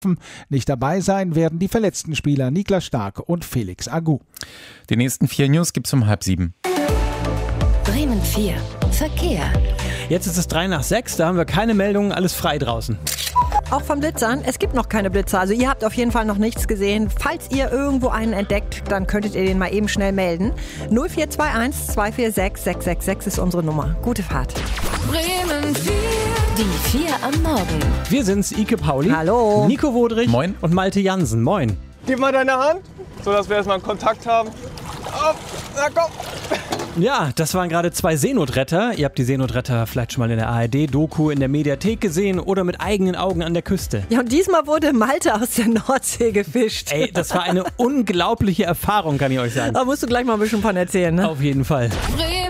Nicht dabei sein werden die verletzten Spieler Niklas Stark und Felix Agu. Die nächsten 4 News gibt's um 6:30. Bremen 4. Verkehr. Jetzt ist es 6:03, da haben wir keine Meldungen, alles frei draußen. Auch von Blitzern? Es gibt noch keine Blitzer, also ihr habt auf jeden Fall noch nichts gesehen. Falls ihr irgendwo einen entdeckt, dann könntet ihr den mal eben schnell melden. 0421 246 666 ist unsere Nummer. Gute Fahrt. Bremen 4. Die 4 am Morgen. Wir sind's, Ike Pauli. Hallo. Nico Wodrich. Moin. Und Malte Jansen. Moin. Gib mal deine Hand, sodass wir erstmal einen Kontakt haben. Oh, na komm. Ja, das waren gerade 2 Seenotretter. Ihr habt die Seenotretter vielleicht schon mal in der ARD-Doku in der Mediathek gesehen oder mit eigenen Augen an der Küste. Ja, und diesmal wurde Malte aus der Nordsee gefischt. Ey, das war eine unglaubliche Erfahrung, kann ich euch sagen. Da musst du gleich mal ein bisschen von erzählen, ne? Auf jeden Fall. Bremen